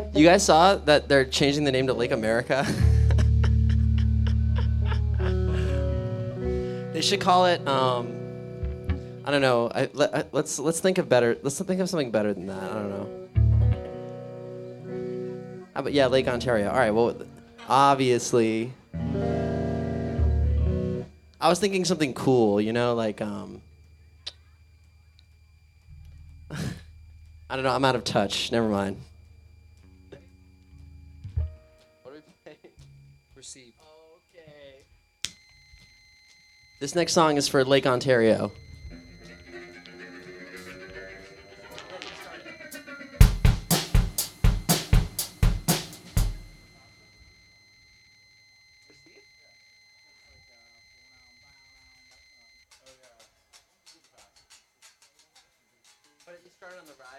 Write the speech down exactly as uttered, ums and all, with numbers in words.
You guys saw that they're changing the name to Lake America? They should call it. Um, I don't know. I, let, I, let's let's think of better. Let's think of something better than that. I don't know. How about, yeah, Lake Ontario. All right. Well, obviously, I was thinking something cool. You know, like um, I don't know. I'm out of touch. Never mind. What do we play? Receive. Okay. This next song is for Lake Ontario. But you start on the rise.